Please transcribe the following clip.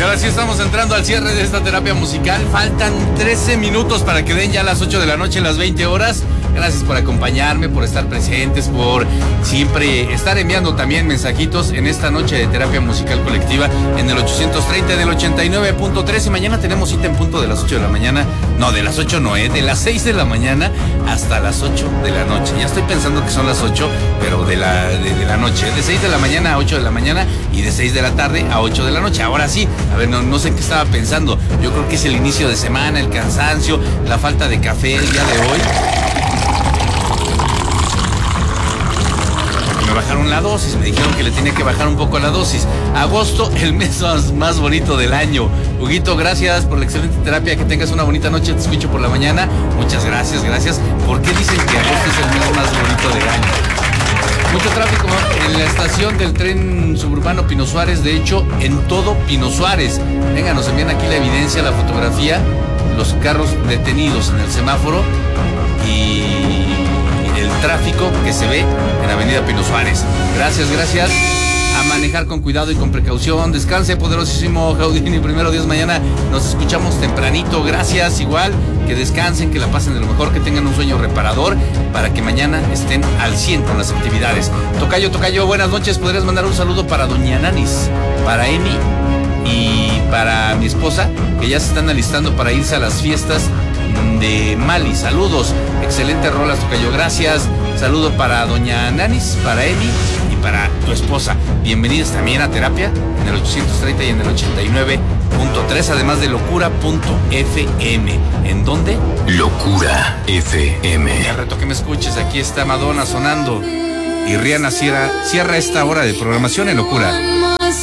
Ahora sí estamos entrando al cierre de esta terapia musical. Faltan 13 minutos para que den ya las 8 de la noche, las 20 horas. Gracias por acompañarme, por estar presentes, por siempre estar enviando también mensajitos en esta noche de terapia musical colectiva en el 830 del 89.3. Y mañana tenemos cita en punto de las 8 de la mañana. No, de las 8 no, de las 6 de la mañana hasta las 8 de la noche. Ya estoy pensando que son las 8, pero de la noche. De 6 de la mañana a 8 de la mañana y de 6 de la tarde a 8 de la noche. Ahora sí, a ver, no sé qué estaba pensando. Yo creo que es el inicio de semana, el cansancio, la falta de café el día de hoy. Me bajaron la dosis, me dijeron que le tenía que bajar un poco la dosis. Agosto, el mes más bonito del año. Huguito, gracias por la excelente terapia, que tengas una bonita noche, te escucho por la mañana. Muchas gracias. ¿Por qué dicen que agosto es el mes más bonito del año? Mucho tráfico en la estación del tren suburbano Pino Suárez, de hecho, en todo Pino Suárez. Venga, nos envían aquí la evidencia, la fotografía, los carros detenidos en el semáforo y el tráfico que se ve en Avenida Pino Suárez. Gracias. A manejar con cuidado y con precaución. Descanse, poderosísimo Jaudini. Primero Dios, mañana nos escuchamos tempranito. Gracias, igual, que descansen, que la pasen de lo mejor, que tengan un sueño reparador para que mañana estén al 100 con las actividades. Tocayo, buenas noches. ¿Podrías mandar un saludo para doña Nanis, para Emi y para mi esposa, que ya se están alistando para irse a las fiestas de Mali? Saludos, excelente rolas, tocayo, gracias. Saludo para doña Nanis, para Emi y para tu esposa. Bienvenidos también a terapia en el 830 y en el 89.3, además de locura.fm. ¿En dónde? Locura FM. Te reto que me escuches, aquí está Madonna sonando y Rihanna cierra esta hora de programación en Locura.